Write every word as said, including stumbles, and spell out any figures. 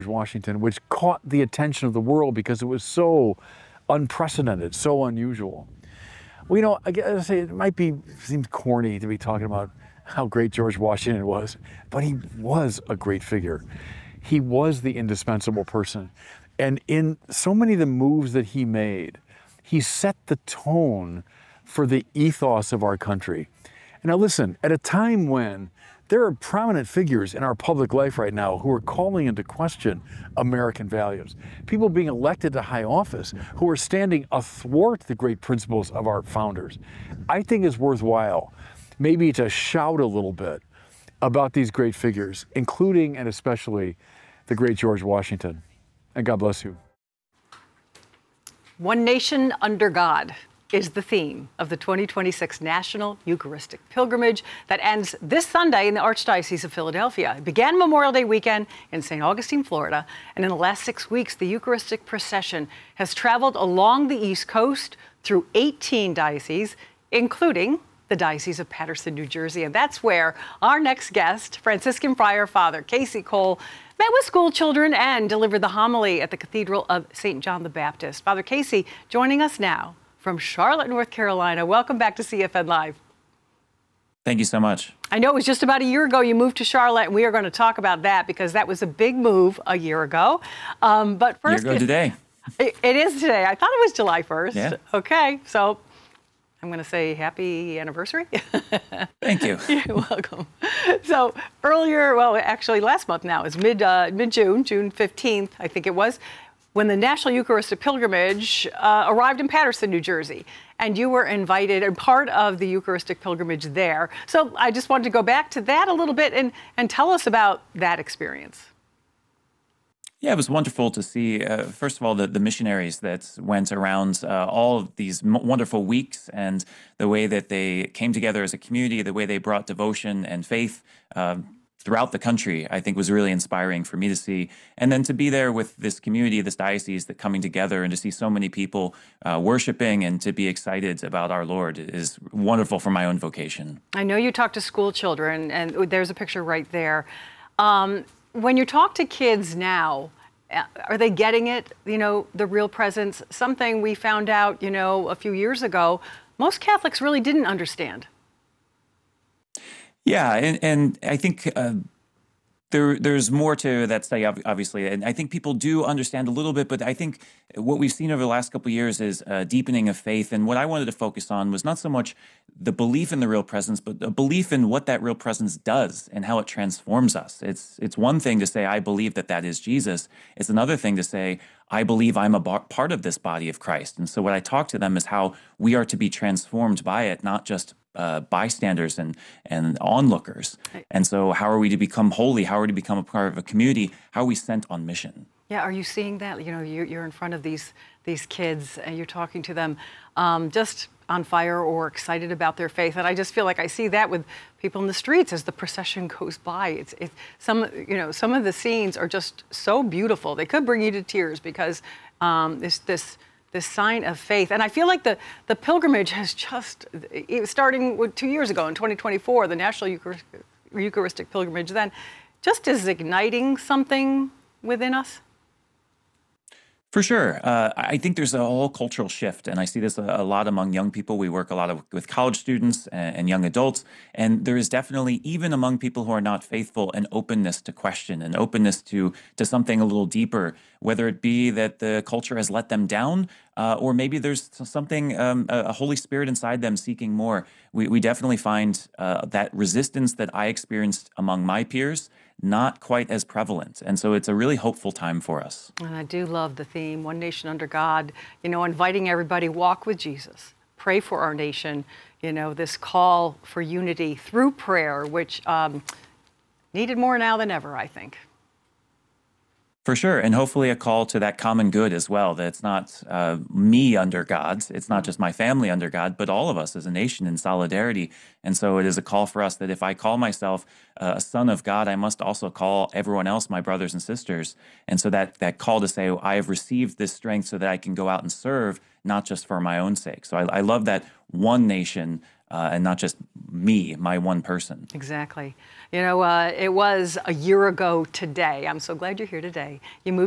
Washington, which caught the attention of the world because it was so unprecedented, so unusual. Well, you know, I gotta say, it might be, seems corny to be talking about how great George Washington was, but he was a great figure. He was the indispensable person. And in so many of the moves that he made, he set the tone for the ethos of our country. And now listen, at a time when there are prominent figures in our public life right now who are calling into question American values. People being elected to high office who are standing athwart the great principles of our founders. I think it's worthwhile maybe to shout a little bit about these great figures, including and especially the great George Washington. And God bless you. One nation under God is the theme of the twenty twenty-six National Eucharistic Pilgrimage that ends this Sunday in the Archdiocese of Philadelphia. It began Memorial Day weekend in Saint Augustine, Florida, and in the last six weeks, the Eucharistic procession has traveled along the East Coast through eighteen dioceses, including the Diocese of Paterson, New Jersey. And that's where our next guest, Franciscan Friar Father Casey Cole, met with school children and delivered the homily at the Cathedral of Saint John the Baptist. Father Casey joining us now from Charlotte, North Carolina. Welcome back to C F N Live. Thank you so much. I know it was just about a year ago you moved to Charlotte, and we are going to talk about that because that was a big move a year ago. Um, but first, a year ago today. It, it is today. I thought it was July first. Yeah. Okay, so I'm going to say happy anniversary. Thank you. You're welcome. So earlier, well, actually last month now, is mid uh, mid June, June fifteenth, I think it was, when the National Eucharistic Pilgrimage uh, arrived in Paterson, New Jersey, and you were invited and part of the Eucharistic pilgrimage there. So I just wanted to go back to that a little bit and, and tell us about that experience. Yeah, it was wonderful to see, uh, first of all, the, the missionaries that went around uh, all of these m- wonderful weeks and the way that they came together as a community, the way they brought devotion and faith um, throughout the country, I think was really inspiring for me to see. And then to be there with this community, this diocese that coming together and to see so many people uh, worshiping and to be excited about our Lord is wonderful for my own vocation. I know you talk to school children, and there's a picture right there. Um, when you talk to kids now, are they getting it, you know, the real presence? Something we found out, you know, a few years ago, most Catholics really didn't understand. Yeah, and, and I think uh, there there's more to that study, obviously, and I think people do understand a little bit, but I think what we've seen over the last couple of years is a deepening of faith, and what I wanted to focus on was not so much the belief in the real presence, but a belief in what that real presence does and how it transforms us. It's it's one thing to say, I believe that that is Jesus. It's another thing to say, I believe I'm a bar- part of this body of Christ. And so what I talk to them is how we are to be transformed by it, not just uh, bystanders and, and onlookers. Right. And so how are we to become holy? How are we to become a part of a community? How are we sent on mission? Yeah, are you seeing that? You know, you're, you're in front of these these kids and you're talking to them um, just on fire or excited about their faith. And I just feel like I see that with people in the streets as the procession goes by. It's, it's some, you know, some of the scenes are just so beautiful. They could bring you to tears because um, this this this sign of faith. And I feel like the the pilgrimage has just, starting with two years ago in twenty twenty-four, the National Eucharistic, Eucharistic Pilgrimage then, just is igniting something within us. For sure. Uh, I think there's a whole cultural shift, and I see this a, a lot among young people. We work a lot of, with college students and, and young adults, and there is definitely, even among people who are not faithful, an openness to question, an openness to, to something a little deeper, whether it be that the culture has let them down, uh, or maybe there's something, um, a, a Holy Spirit inside them seeking more. We, we definitely find uh, that resistance that I experienced among my peers not quite as prevalent. And so it's a really hopeful time for us. And I do love the theme, One Nation Under God, you know, inviting everybody, walk with Jesus, pray for our nation, you know, this call for unity through prayer, which um, needed more now than ever, I think. For sure, and hopefully a call to that common good as well, that it's not uh, me under God, it's not just my family under God, but all of us as a nation in solidarity. And so it is a call for us that if I call myself uh, a son of God, I must also call everyone else my brothers and sisters. And so that that call to say, I have received this strength so that I can go out and serve, not just for my own sake. So I, I love that one nation uh, and not just me, my one person. Exactly. You know, uh, it was a year ago today. I'm so glad you're here today. You moved